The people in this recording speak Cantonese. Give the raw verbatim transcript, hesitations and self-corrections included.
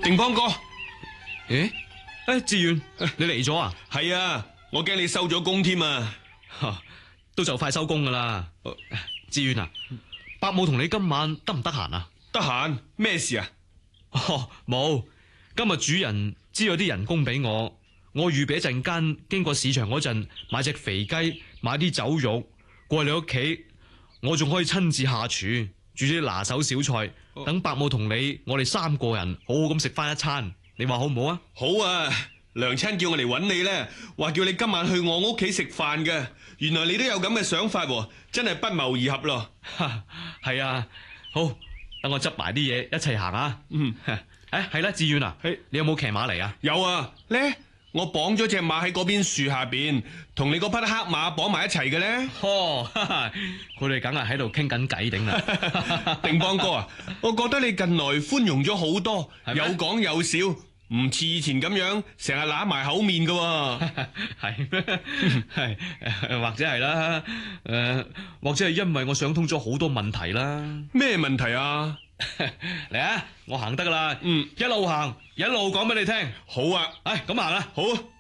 定邦哥， 誒誒，志遠，你嚟咗啊？ 係啊，我驚你收咗工添啊！ 都就快收工噶啦。志遠啊，伯母同你今晚得唔得閒啊？ 得閒，咩事啊？ 哦，冇，今日主人知咗啲人工俾我，我預備一陣間經過市場嗰陣買隻肥雞，買啲酒肉過你屋企，我仲可以親自下廚煮啲拿手小菜，等伯母同你我哋三個人好好咁食翻一餐，你話好唔好啊？ 好啊，娘親叫我嚟揾你咧，話叫你今晚去我屋企食飯嘅。原來你都有咁嘅想法，真係不謀而合咯。 係啊，好，等我執埋啲嘢一齊行啊。 嗯， 誒係啦，志遠啊，你有冇騎馬嚟啊？ 有啊，咧我綁咗隻馬喺嗰邊樹下邊，同你嗰匹黑馬綁埋一齊嘅咧。 哦，佢哋梗係喺度傾緊偈頂啦。 定邦哥啊，我覺得你近來寬容咗好多，有講有笑。唔似以前咁樣成日揦埋口面噶。 係咩？係或者係啦，誒，或者係因為我想通咗好多問題啦。 咩問題啊？ 嚟啊，我行得噶啦。 嗯， 一路行一路講俾你聽。 好啊， 唉，咁行啦。 好。